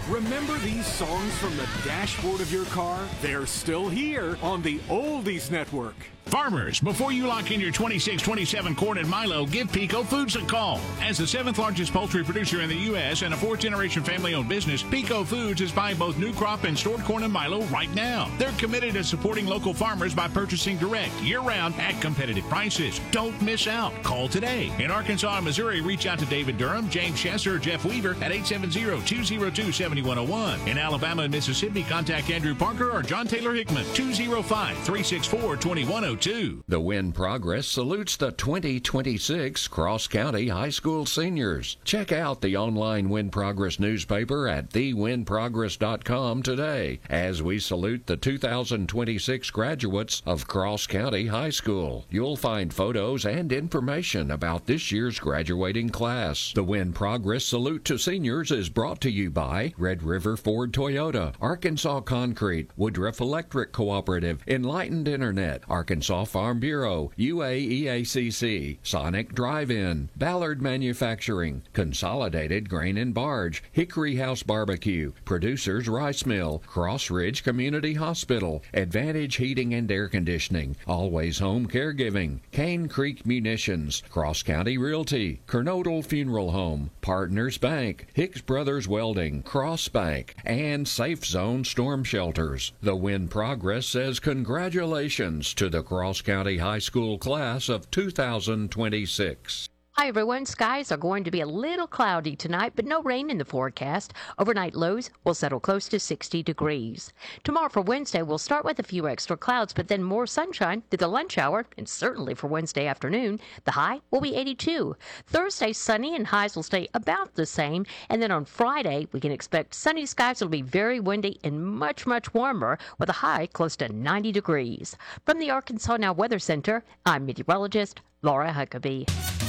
Remember these songs from the dashboard of your car? They're still here on the Oldies Network. Farmers, before you lock in your 26-27 corn and milo, give Pico Foods a call. As the 7th largest poultry producer in the U.S. and a 4th-generation family-owned business, Pico Foods is buying both new crop and stored corn and milo right now. They're committed to supporting local farmers by purchasing direct, year-round, at competitive prices. Don't miss out. Call today. In Arkansas and Missouri, reach out to David Durham, James Chesser, or Jeff Weaver at 870-202-7101. In Alabama and Mississippi, contact Andrew Parker or John Taylor Hickman, 205-364-2102. The Win Progress salutes the 2026 Cross County High School seniors. Check out the online Win Progress newspaper at thewinprogress.com today as we salute the 2026 graduates of Cross County High School. You'll find photos and information about this year's graduating class. The Win Progress salute to seniors is brought to you by Red River Ford Toyota, Arkansas Concrete, Woodruff Electric Cooperative, Enlightened Internet, Arkansas Farm Bureau, UAEACC, Sonic Drive-In, Ballard Manufacturing, Consolidated Grain and Barge, Hickory House Barbecue, Producers Rice Mill, Cross Ridge Community Hospital, Advantage Heating and Air Conditioning, Always Home Caregiving, Cane Creek Munitions, Cross County Realty, Kernodle Funeral Home, Partners Bank, Hicks Brothers Welding, Cross Bank, and Safe Zone Storm Shelters. The Win Progress says congratulations to the Cross County High School class of 2026. Hi everyone, skies are going to be a little cloudy tonight, but no rain in the forecast. Overnight lows will settle close to 60 degrees. Tomorrow for Wednesday, we'll start with a few extra clouds, but then more sunshine through the lunch hour, and certainly for Wednesday afternoon. The high will be 82. Thursday, sunny, and highs will stay about the same. And then on Friday, we can expect sunny skies. It'll be very windy and much, much warmer, with a high close to 90 degrees. From the Arkansas Now Weather Center, I'm meteorologist Laura Huckabee.